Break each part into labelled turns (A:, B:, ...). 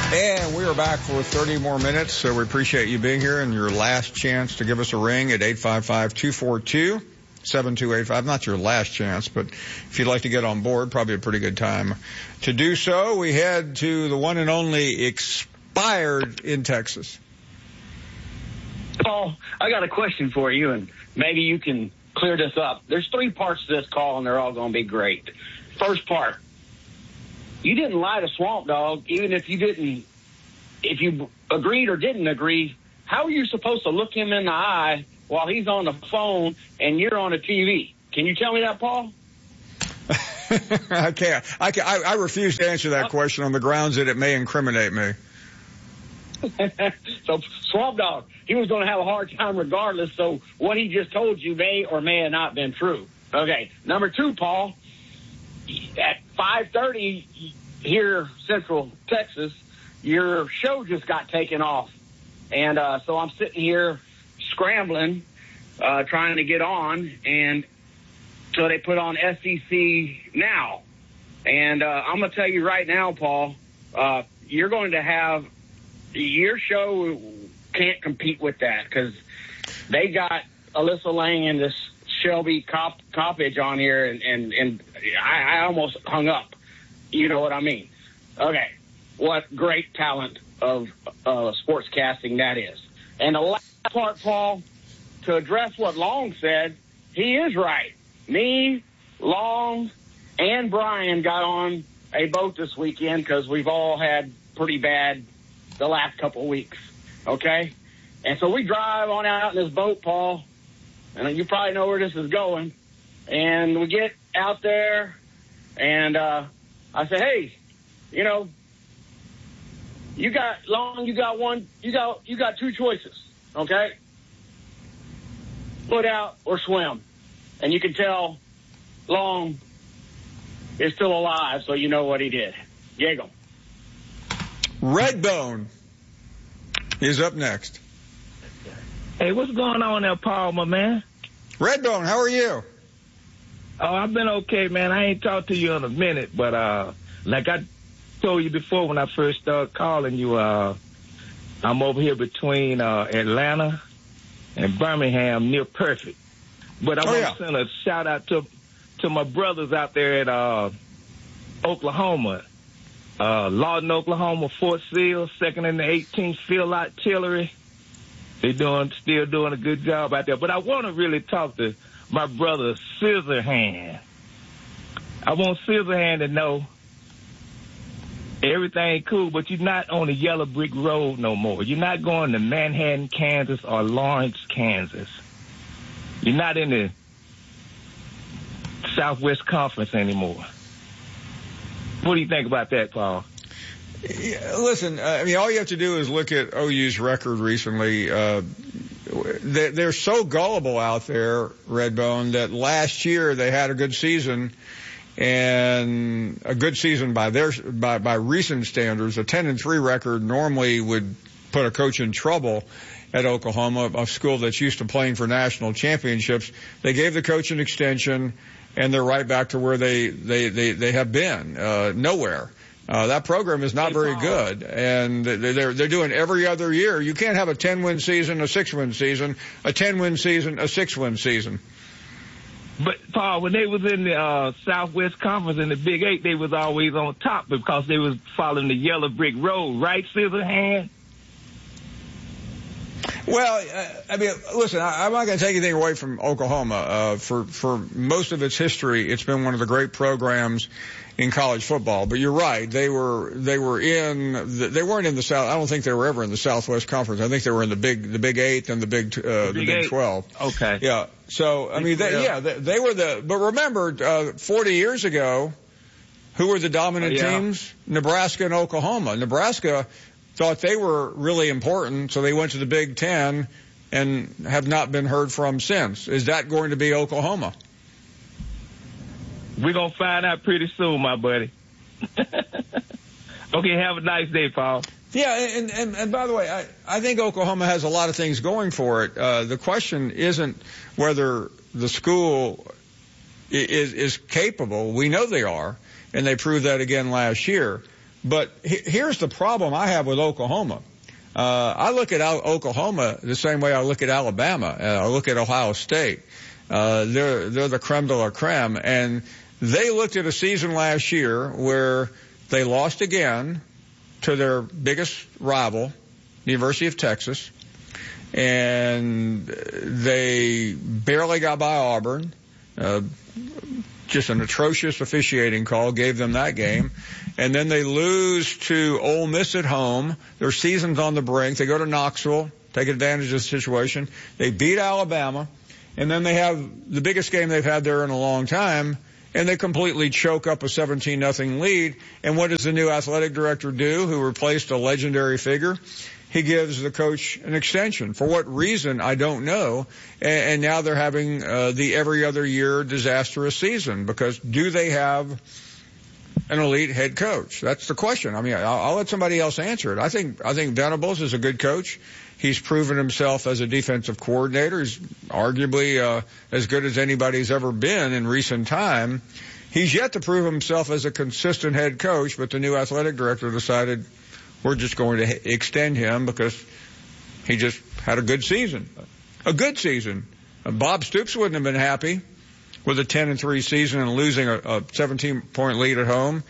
A: And we are back for 30 more minutes, so we appreciate you being here and your last chance to give us a ring at 855-242-7285. Not your last chance, but if you'd like to get on board, probably a pretty good time to do so. We head to the one and only Expired in Texas.
B: Paul, I got a question for you, and maybe you can clear this up. There's 3 parts to this call, and they're all going to be great. First part. You didn't lie to Swamp Dog, even if you agreed or didn't agree. How are you supposed to look him in the eye while he's on the phone and you're on the TV? Can you tell me that, Paul?
A: I can't. I refuse to answer that question on the grounds that it may incriminate me.
B: So, Swamp Dog, he was going to have a hard time regardless, so what he just told you may or may have not been true. Okay, number 2, Paul. At 5:30 here, Central Texas, your show just got taken off. And so I'm sitting here scrambling, trying to get on. And so they put on SEC Now. And I'm going to tell you right now, Paul, you're going to have your show can't compete with that because they got Alyssa Lang and this Shelby Coppage on here, and I almost hung up. You know what I mean? Okay. What great talent of sportscasting that is. And the last part, Paul, to address what Long said, he is right. Me, Long, and Brian got on a boat this weekend because we've all had pretty bad the last couple of weeks. Okay? And so we drive on out in this boat, Paul, and you probably know where this is going. And we get out there, and I say, hey, you know, you got 2 choices, okay? Put out or swim. And you can tell Long is still alive, so you know what he did. Diego.
A: Redbone is up next.
C: Hey, what's going on there, Paul, my man?
A: Redbone, how are you?
C: Oh, I've been okay, man. I ain't talked to you in a minute, but like I told you before when I first started calling you, I'm over here between Atlanta and Birmingham, near perfect. But I want to send a shout out to my brothers out there at Oklahoma, Lawton, Oklahoma, Fort Sill, 2nd and the 18th Field Artillery. They're still doing a good job out there. But I want to really talk to my brother Scissorhand. I want Scissorhand to know everything cool, but you're not on the yellow brick road no more. You're not going to Manhattan, Kansas, or Lawrence, Kansas. You're not in the Southwest Conference anymore. What do you think about that, Paul?
A: Yeah, listen, I mean, all you have to do is look at OU's record recently. They're so gullible out there, Redbone, that last year they had a good season, and a good season by recent standards. A 10-3 record normally would put a coach in trouble at Oklahoma, a school that's used to playing for national championships. They gave the coach an extension, and they're right back to where they have been, nowhere. That program is not very good, and they're doing every other year. You can't have a 10-win season, a 6-win season, a 10-win season, a 6-win season.
C: But, Paul, when they was in the Southwest Conference in the Big 8, they was always on top because they was following the yellow brick road, right, Scissorhand?
A: Well, I mean, listen, I'm not going to take anything away from Oklahoma. For most of its history, it's been one of the great programs in college football. But you're right. They weren't in the South. I don't think they were ever in the Southwest Conference. I think they were in the Big 8 and the Big 12.
C: Okay.
A: Yeah. So, I mean, they were but remember, 40 years ago, who were the dominant teams? Nebraska and Oklahoma. Nebraska thought they were really important, so they went to the Big Ten and have not been heard from since. Is that going to be Oklahoma?
C: We're going to find out pretty soon, my buddy. Okay, have a nice day, Paul.
A: Yeah, and by the way, I think Oklahoma has a lot of things going for it. The question isn't whether the school is capable. We know they are, and they proved that again last year. But here's the problem I have with Oklahoma. I look at Oklahoma the same way I look at Alabama. I look at Ohio State. They're the creme de la creme. And they looked at a season last year where they lost again to their biggest rival, University of Texas, and they barely got by Auburn. Just an atrocious officiating call gave them that game. And then they lose to Ole Miss at home. Their season's on the brink. They go to Knoxville, take advantage of the situation. They beat Alabama. And then they have the biggest game they've had there in a long time, and they completely choke up a 17-0 lead. And what does the new athletic director do, who replaced a legendary figure? He gives the coach an extension. For what reason, I don't know. And now they're having the every other year disastrous season, because do they have an elite head coach? That's the question. I mean, I'll let somebody else answer it. I think Venables is a good coach. He's proven himself as a defensive coordinator. He's arguably as good as anybody's ever been in recent time. He's yet to prove himself as a consistent head coach, but the new athletic director decided we're just going to extend him because he just had a good season. A good season. Bob Stoops wouldn't have been happy with a 10-3 season and losing a 17-point lead at home.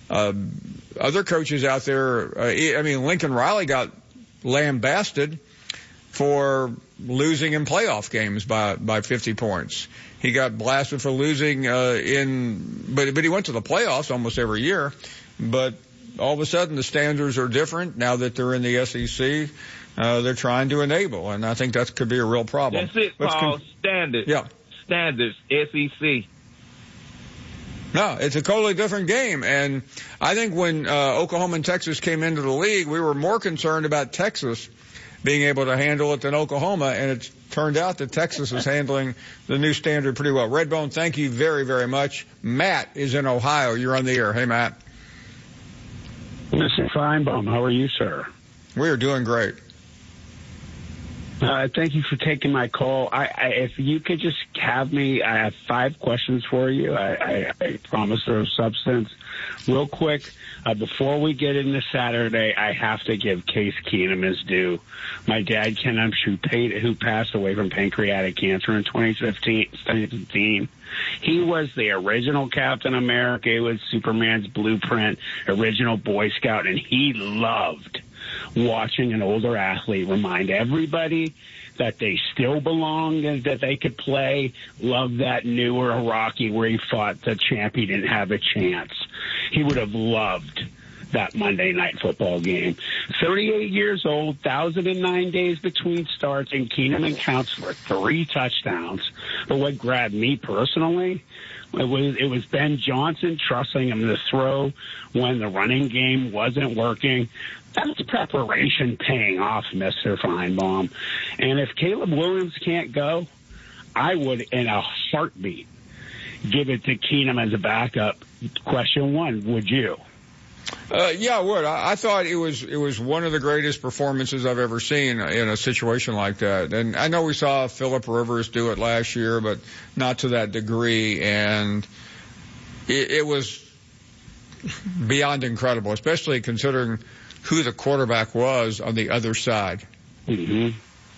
A: Other coaches out there, Lincoln Riley got lambasted for losing in playoff games by 50 points. He got blasted for losing but he went to the playoffs almost every year. But all of a sudden the standards are different now that they're in the SEC. They're trying to enable, and I think that could be a real problem.
C: That's it, Paul. Standards.
A: Yeah.
C: Standards, SEC.
A: No, it's a totally different game. And I think when Oklahoma and Texas came into the league, we were more concerned about Texas being able to handle it than Oklahoma, and it turned out that Texas is handling the new standard pretty well. Redbone, thank you very, very much. Matt is in Ohio. You're on the air. Hey, Matt.
D: Mr. Feinbaum, how are you, sir?
A: We are doing great.
D: Thank you for taking my call. If you could just have me, I have 5 questions for you. I promise they're of substance. Real quick, before we get into Saturday, I have to give Case Keenum his due. My dad, Ken Umsh, who passed away from pancreatic cancer in 2015, he was the original Captain America. He was Superman's blueprint, original Boy Scout, and he loved watching an older athlete remind everybody that they still belong and that they could play. Loved that newer Rocky where he fought the champ. He didn't have a chance. He would have loved that Monday Night Football game. 38 years old, 1,009 days between starts, and Keenum accounts for 3 touchdowns. But what grabbed me personally, it was Ben Johnson trusting him to throw when the running game wasn't working. That's preparation paying off, Mr. Feinbaum. And if Caleb Williams can't go, I would, in a heartbeat, give it to Keenum as a backup. Question 1, would you?
A: Yeah, I would. I thought it was one of the greatest performances I've ever seen in a situation like that. And I know we saw Phillip Rivers do it last year, but not to that degree. And it was beyond incredible, especially considering who the quarterback was on the other side.
D: Mm-hmm.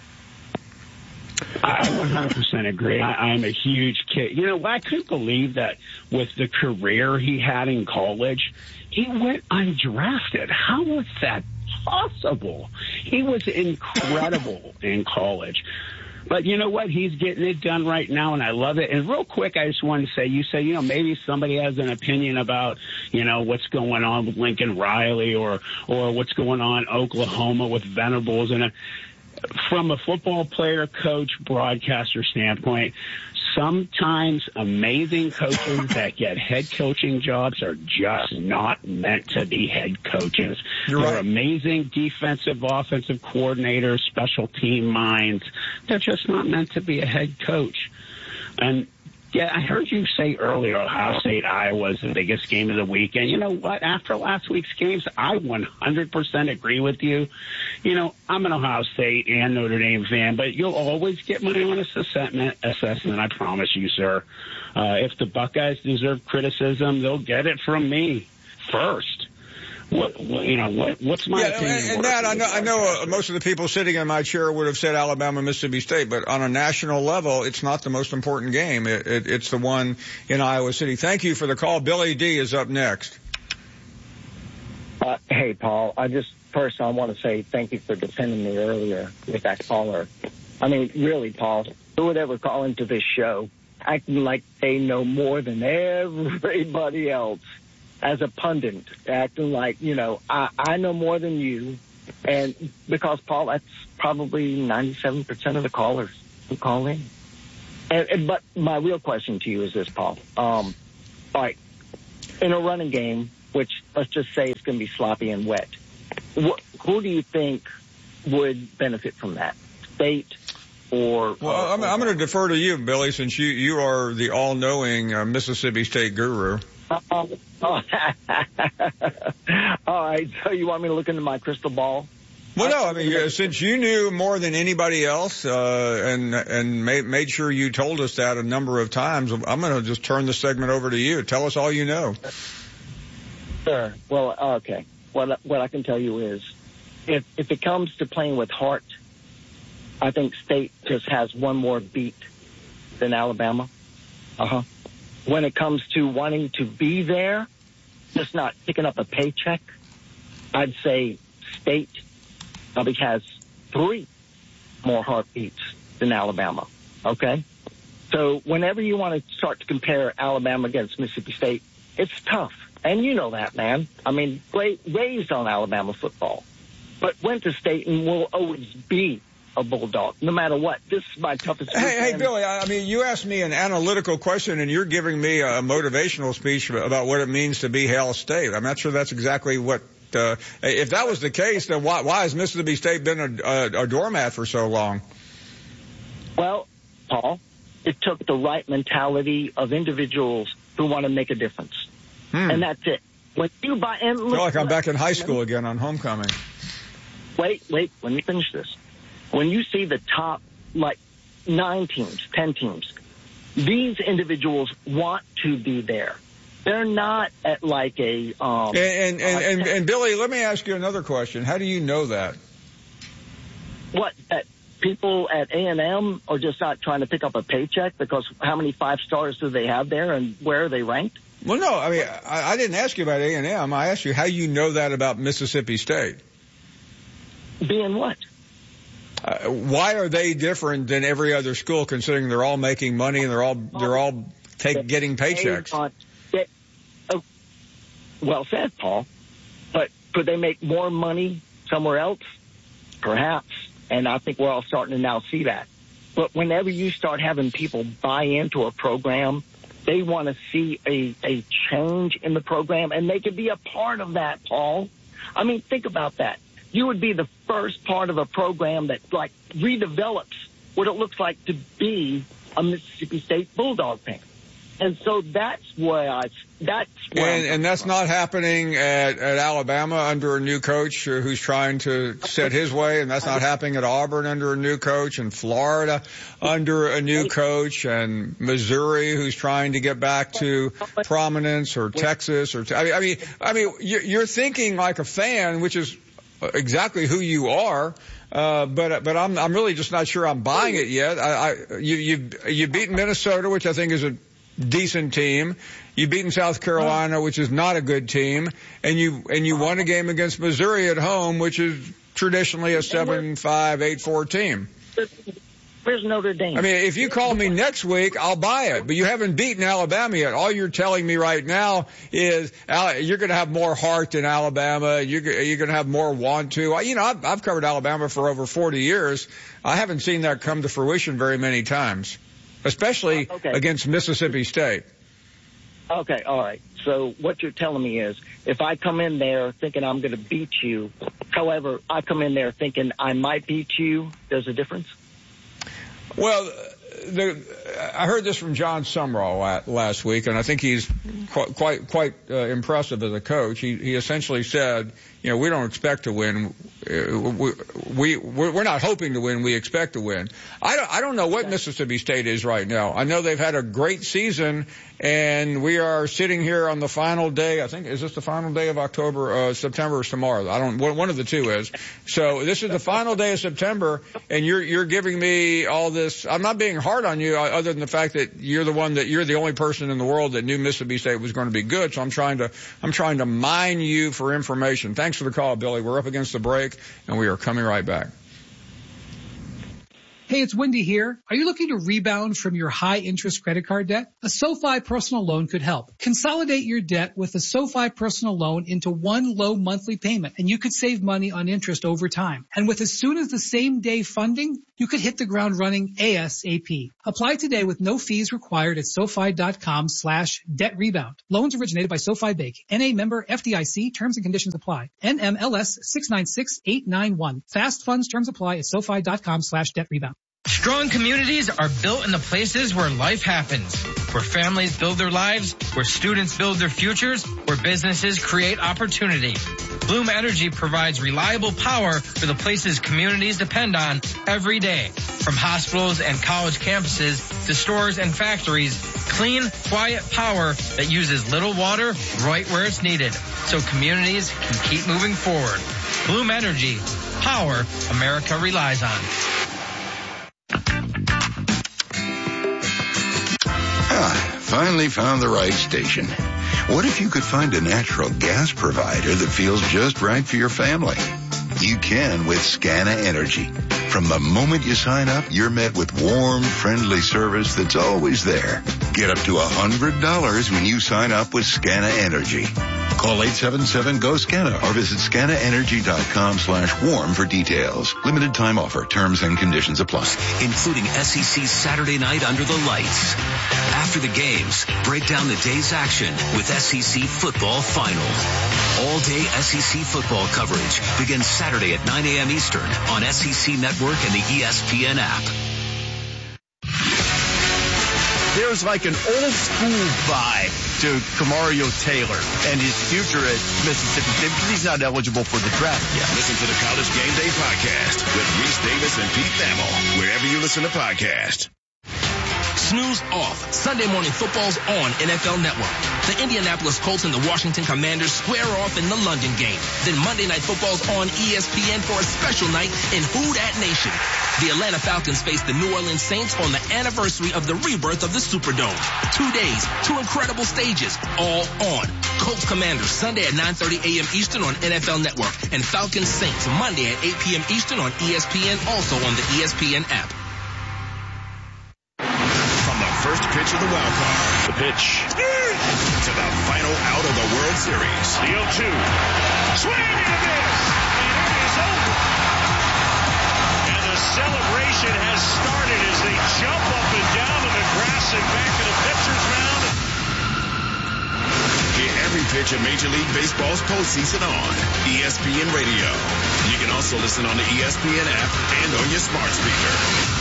D: I 100% agree. I'm a huge kid. You know, I couldn't believe that with the career he had in college, he went undrafted. How was that possible? He was incredible in college. But you know what? He's getting it done right now, and I love it. And real quick, I just wanted to say, you say, maybe somebody has an opinion about, what's going on with Lincoln Riley or what's going on in Oklahoma with Venables. And from a football player, coach, broadcaster standpoint, sometimes amazing coaches that get head coaching jobs are just not meant to be head coaches.
A: You're right.
D: They're amazing defensive, offensive coordinators, special team minds. They're just not meant to be a head coach. And yeah, I heard you say earlier Ohio State, Iowa is the biggest game of the week. And you know what? After last week's games, I 100% agree with you. I'm an Ohio State and Notre Dame fan, but you'll always get my honest assessment, I promise you, sir. If the Buckeyes deserve criticism, they'll get it from me first. what's my opinion?
A: And Matt, I know most of the people sitting in my chair would have said Alabama, Mississippi State, but on a national level, it's not the most important game. It's the one in Iowa City. Thank you for the call. Billy D is up next.
E: Hey, Paul, first I want to say thank you for defending me earlier with that caller. I mean, really, Paul, who would ever call into this show acting like they know more than everybody else as a pundit, acting like, I know more than you. And because, Paul, that's probably 97% of the callers who call in. But my real question to you is this, Paul. All right, in a running game, which let's just say it's going to be sloppy and wet, who do you think would benefit from that? State or...
A: Well, I'm going to defer to you, Billy, since you are the all-knowing Mississippi State guru.
E: All right, so you want me to look into my crystal ball?
A: Well, no, I mean, since you knew more than anybody else, and made sure you told us that a number of times, I'm going to just turn the segment over to you. Tell us all you know.
E: Sure. Well, okay. What I can tell you is, if it comes to playing with heart, I think State just has one more beat than Alabama. When it comes to wanting to be there, just not picking up a paycheck, I'd say State probably has 3 more heartbeats than Alabama. Okay? So whenever you want to start to compare Alabama against Mississippi State, it's tough. And you know that, man. I mean, raised on Alabama football, but went to State and will always be a Bulldog, no matter what. This is my toughest.
A: Hey, Billy, I mean, you asked me an analytical question, and you're giving me a motivational speech about what it means to be Hail State. I'm not sure that's exactly what. If that was the case, then why has Mississippi State been a doormat for so long?
E: Well, Paul, it took the right mentality of individuals who want to make a difference. And that's it. When you buy and look,
A: I feel like I'm back in high school again on homecoming.
E: Wait, let me finish this. When you see the top, 9 teams, 10 teams, these individuals want to be there. They're not at like a...
A: And Billy, let me ask you another question. How do you know that?
E: What, that people at A&M are just not trying to pick up a paycheck because how many 5-stars do they have there and where are they ranked?
A: Well, no, I mean, I didn't ask you about A&M. I asked you how you know that about Mississippi State.
E: Being what?
A: Why are they different than every other school, considering they're all making money and they're all getting paychecks?
E: Well said, Paul. But could they make more money somewhere else? Perhaps. And I think we're all starting to now see that. But whenever you start having people buy into a program, they want to see a change in the program, and they could be a part of that, Paul. I mean, think about that. You would be the first part of a program that, redevelops what it looks like to be a Mississippi State Bulldog fan. And so that's where
A: And that's not happening at Alabama under a new coach who's trying to set his way, and that's not happening at Auburn under a new coach, and Florida under a new coach, and Missouri who's trying to get back to prominence, or Texas, or I mean, you're thinking like a fan, which is exactly who you are. But I'm really just not sure I'm buying it yet. You've beaten Minnesota, which I think is a decent team. You've beaten South Carolina, which is not a good team, and you won a game against Missouri at home, which is traditionally a 7-5, 8-4 team.
E: Where's Notre Dame?
A: I mean, if you call me next week, I'll buy it. But you haven't beaten Alabama yet. All you're telling me right now is you're going to have more heart than Alabama. You're going to have more want to. I've covered Alabama for over 40 years. I haven't seen that come to fruition very many times, especially against Mississippi State.
E: Okay, all right. So what you're telling me is if I come in there thinking I'm going to beat you, however, I come in there thinking I might beat you, there's a difference?
A: Well, I heard this from John Sumrall last week, and I think he's quite impressive as a coach. He essentially said, we don't expect to win. We're not hoping to win. We expect to win. I don't know what Mississippi State is right now. I know they've had a great season, And we are sitting here on the final day. I think, is this the final day of October? September is tomorrow. One of the two is. So this is the final day of September, and you're giving me all this. I'm not being hard on you, other than the fact that you're the only person in the world that knew Mississippi State was going to be good. So I'm trying to mine you for information. Thanks for the call, Billy. We're up against the break, and we are coming right back.
F: Hey, it's Wendy here. Are you looking to rebound from your high-interest credit card debt? A SoFi personal loan could help. Consolidate your debt with a SoFi personal loan into one low monthly payment, and you could save money on interest over time. And with as soon as the same day funding, you could hit the ground running ASAP. Apply today with no fees required at SoFi.com/debt rebound. Loans originated by SoFi Bank. NA member FDIC. Terms and conditions apply. NMLS 696891. Fast funds terms apply at SoFi.com/debt rebound.
G: Strong communities are built in the places where life happens, where families build their lives, where students build their futures, where businesses create opportunity. Bloom Energy provides reliable power for the places communities depend on every day. From hospitals and college campuses to stores and factories, clean, quiet power that uses little water right where it's needed, so communities can keep moving forward. Bloom Energy, power America relies on.
H: Finally found the right station. What if you could find a natural gas provider that feels just right for your family? You can with Scana Energy. From the moment you sign up, you're met with warm, friendly service that's always there. Get up to $100 when you sign up with Scana Energy. Call 877-GO-SCANA or visit scanaenergy.com/warm for details. Limited time offer. Terms and conditions apply.
I: Including SEC Saturday night under the lights. After the games, break down the day's action with SEC Football Final. All-day SEC football coverage begins Saturday at 9 a.m. Eastern on SEC Network and the ESPN app.
J: There's like an old-school vibe to Kamario Taylor and his future at Mississippi State because he's not eligible for the draft yet.
K: Listen to the College Game Day podcast with Reese Davis and Pete Thamel, wherever you listen to podcasts.
L: Snooze off. Sunday morning football's on NFL Network. The Indianapolis Colts and the Washington Commanders square off in the London game. Then Monday Night Football's on ESPN for a special night in Who Dat Nation. The Atlanta Falcons face the New Orleans Saints on the anniversary of the rebirth of the Superdome. 2 days, 2 incredible stages, all on. Colts Commanders Sunday at 9:30 a.m. Eastern on NFL Network. And Falcons Saints Monday at 8 p.m. Eastern on ESPN, also on the ESPN app.
K: First pitch of the wild card. The pitch to the final out of the World Series. The 0-2. Swing and a miss. And it is over. And the celebration has started as they jump up and down to the grass and back to the pitcher's mound. Get every pitch of Major League Baseball's postseason on ESPN Radio. You can also listen on the ESPN app and on your smart speaker.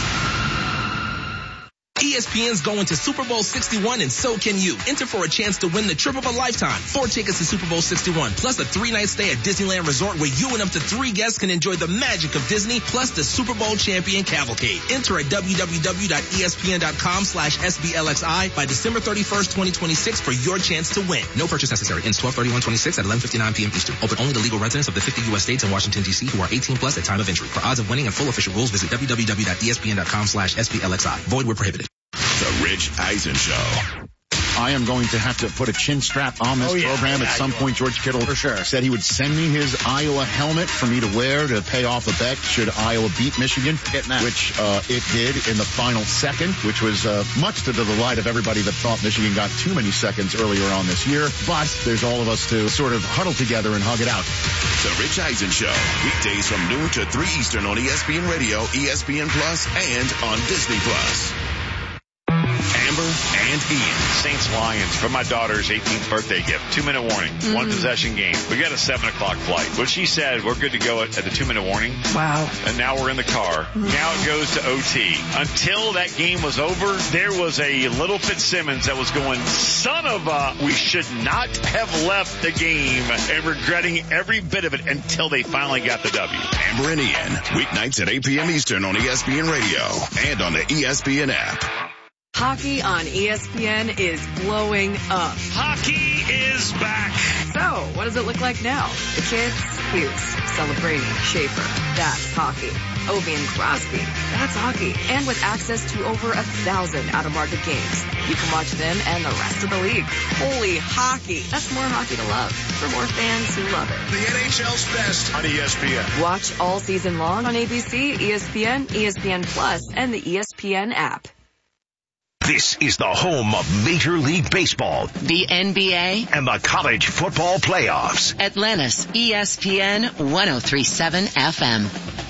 L: ESPN's going to Super Bowl 61 and so can you. Enter for a chance to win the trip of a lifetime. 4 tickets to Super Bowl 61 plus a 3-night stay at Disneyland Resort where you and up to 3 guests can enjoy the magic of Disney plus the Super Bowl champion cavalcade. Enter at www.espn.com/SBLXI by December 31st, 2026 for your chance to win. No purchase necessary. Ends 12/31/26 at 11:59 p.m. Eastern. Open only to legal residents of the 50 U.S. states and Washington, D.C. who are 18 plus at time of entry. For odds of winning and full official rules, visit www.espn.com/SBLXI. Void where prohibited.
K: The Rich Eisen Show.
M: I am going to have to put a chin strap on this program at some point. George Kittle for sure said he would send me his Iowa helmet for me to wear to pay off a bet should Iowa beat Michigan, which it did in the final second, which was much to the delight of everybody that thought Michigan got too many seconds earlier on this year. But there's all of us to sort of huddle together and hug it out.
K: The Rich Eisen Show, weekdays from noon to 3 Eastern on ESPN Radio, ESPN Plus, and on Disney Plus. Amber and Ian.
N: Saints-Lions for my daughter's 18th birthday gift. 2-minute warning. Mm-hmm. 1-possession game. We got a 7 o'clock flight. But she said we're good to go at the 2-minute warning.
O: Wow.
N: And now we're in the car. Mm-hmm. Now it goes to OT. Until that game was over, there was a little Fitzsimmons that was going, son of a, we should not have left the game, and regretting every bit of it until they finally got the W.
K: Amber and Ian. Weeknights at 8 p.m. Eastern on ESPN Radio and on the ESPN app.
O: Hockey on ESPN is blowing up.
K: Hockey is back.
O: So, what does it look like now? The kids? Hughes, Celebrini, Schaefer. That's hockey. Ovi and Crosby. That's hockey. And with access to over 1,000 out-of-market games, you can watch them and the rest of the league. Holy hockey. That's more hockey to love for more fans who love it.
K: The NHL's best on ESPN.
O: Watch all season long on ABC, ESPN, ESPN Plus, and the ESPN app.
K: This is the home of Major League Baseball,
P: the NBA,
K: and the college football playoffs.
P: Atlantis, ESPN 103.7 FM.